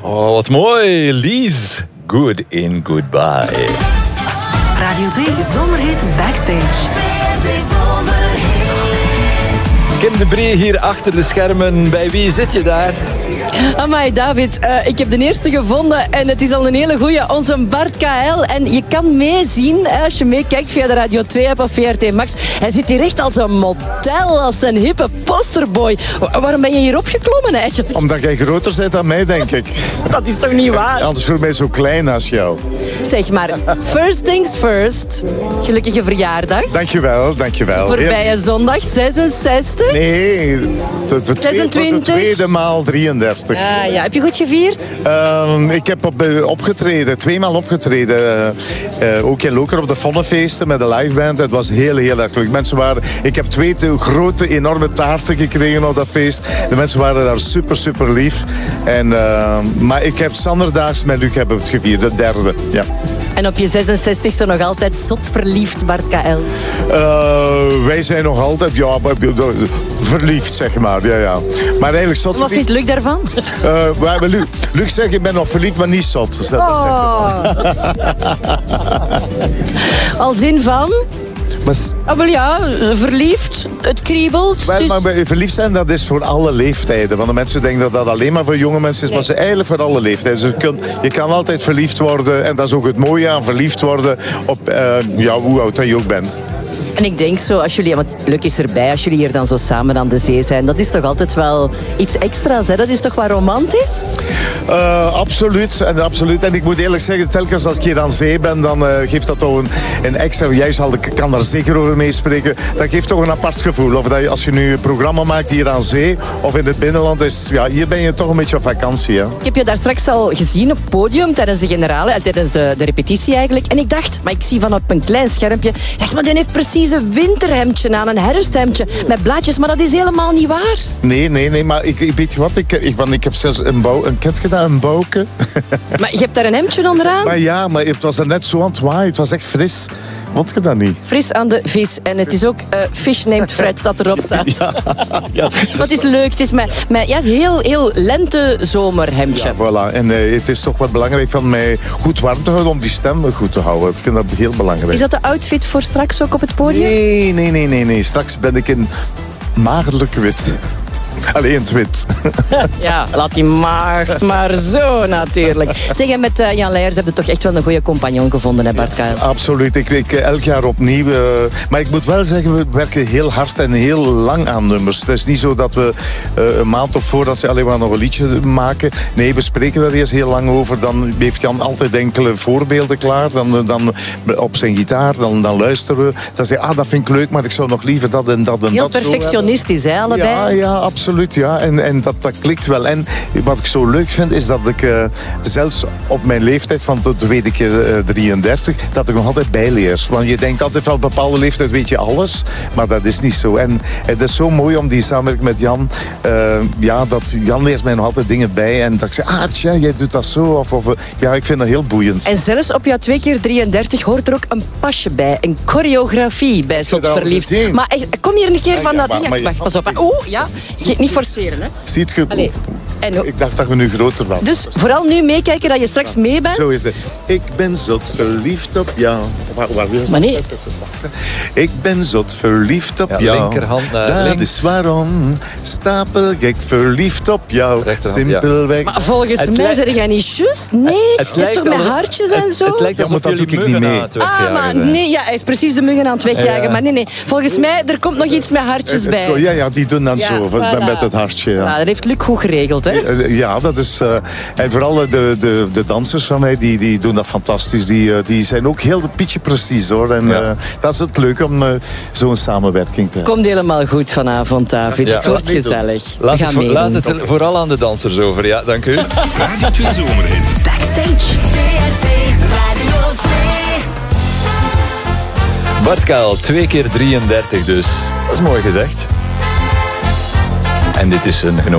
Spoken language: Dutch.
Oh, wat mooi. Lies. Good in Goodbye. Radio 2 Zomerhit Backstage. Kim de Brie hier achter de schermen. Bij wie zit je daar? Amai, David, ik heb de eerste gevonden en het is al een hele goeie. Onze Bart KL. En je kan meezien, als je meekijkt via de Radio 2-app of VRT Max. Hij zit hier echt als een model, als een hippe posterboy. Waarom ben je hier opgeklommen eigenlijk? Omdat jij groter bent dan mij, denk ik. Dat is toch niet waar? Anders voel ik mij zo klein als jou. Zeg maar, first things first. Gelukkige verjaardag. Dankjewel. Voorbije zondag, 66. Nee, de 26. tweede maal 33. Ah, ja. Heb je goed gevierd? Ik heb opgetreden, 2 maal opgetreden. Ook in Lokeren op de Vonnefeesten met de liveband. Het was heel erg leuk. Mensen waren, ik heb 2 grote, enorme taarten gekregen op dat feest. De mensen waren daar super lief. Maar ik heb Sanderdaags met Luc hebben het gevierd, de 3e. Ja. En op je 66e nog altijd zot verliefd, Bart KL? Wij zijn nog altijd verliefd, zeg maar. Ja. Maar eigenlijk zot. Wat vindt Luc daarvan? Luc zegt, ik ben nog verliefd, maar niet zot. Als in van? Wel ja, verliefd, het kriebelt. Maar verliefd zijn, dat is voor alle leeftijden. Want de mensen denken dat dat alleen maar voor jonge mensen is. Nee. Maar het is eigenlijk voor alle leeftijden. Dus je kan altijd verliefd worden. En dat is ook het mooie aan verliefd worden op hoe oud dat je ook bent. En ik denk zo, als jullie, want Luc is erbij, als jullie hier dan zo samen aan de zee zijn, dat is toch altijd wel iets extra's, hè? Dat is toch wel romantisch? Absoluut. En ik moet eerlijk zeggen, telkens als ik hier aan zee ben, dan geeft dat toch een extra... kan daar zeker over meespreken. Dat geeft toch een apart gevoel. Of dat je, als je nu een programma maakt hier aan zee of in het binnenland, hier ben je toch een beetje op vakantie. Hè? Ik heb je daar straks al gezien op het podium tijdens de generale, tijdens de repetitie eigenlijk. En ik dacht, maar ik zie van op een klein schermpje, maar die heeft precies een winterhemdje aan, een herfsthemdje met blaadjes, maar dat is helemaal niet waar. Nee, maar ik weet je wat, ik heb zelfs een bouwke. Maar je hebt daar een hemdje onderaan? Maar het was er net zo aan het waaien, het was echt fris. Vond je dat niet? Fris aan de vis. En het is ook Fish Named Fred dat erop staat. Ja. Wat is leuk. Het is heel lente-zomerhemdje. Ja, voilà. En het is toch wel belangrijk van mij goed warm te houden om die stem goed te houden. Ik vind dat heel belangrijk. Is dat de outfit voor straks ook op het podium? Nee. Straks ben ik in maagdelijk wit. Alleen het wit. Ja, laat die maagd maar zo natuurlijk. Zeg, en met Jan Leijers heb je toch echt wel een goede compagnon gevonden, hè Bart KL? Absoluut. Ik elk jaar opnieuw. Maar ik moet wel zeggen, we werken heel hard en heel lang aan nummers. Het is niet zo dat we een maand op voordat ze alleen maar nog een liedje maken. Nee, we spreken daar eerst heel lang over. Dan heeft Jan altijd enkele voorbeelden klaar. Dan op zijn gitaar, dan luisteren we. Dan zeg je, dat vind ik leuk, maar ik zou nog liever dat en dat en heel dat. Heel perfectionistisch, hè, allebei? Ja, absoluut. Ja. En dat klikt wel. En wat ik zo leuk vind, is dat ik zelfs op mijn leeftijd, van tot weet ik 33, dat ik nog altijd bijleer. Want je denkt altijd van een bepaalde leeftijd weet je alles, maar dat is niet zo. En het is zo mooi om die samenwerking met Jan, dat Jan leert mij nog altijd dingen bij. En dat ik zeg, jij doet dat zo. Ik vind dat heel boeiend. En zelfs op jouw 2x33 hoort er ook een pasje bij. Een choreografie bij Zot Verliefd. Maar kom hier een keer van dat ding. Wacht, pas op. Niet forceren, hè? Ziet je? Ik dacht dat we nu groter waren. Dus vooral nu meekijken dat je straks mee bent. Zo is het. Ik ben zot verliefd op jou. Maar nee. Ik ben zot verliefd op jou. Linkerhand naar dat links. is waarom stapelgek verliefd op jou. Simpelweg. Maar volgens mij zeg jij niet juist. Nee, het is toch met hartjes en zo? Het lijkt alsof dat doe ik niet mee. Maar nee, hij is precies de muggen aan het wegjagen. Ja. Maar nee, volgens mij, er komt nog iets met hartjes bij. Ja, die doen dan zo, met het hartje. Ja. Dat heeft Luc goed geregeld, hè? Ja, dat is... en vooral de dansers van mij, die doen dat fantastisch. Die zijn ook heel pietje precies, hoor. En dat is het leuke om zo'n samenwerking te hebben. Komt helemaal goed vanavond, David. Het wordt gezellig. Laat het vooral aan de dansers over, ja, dank u. Radio 2 Zomerhit. Backstage. Bart KL, 2x33 dus. Dat is mooi gezegd. En dit is een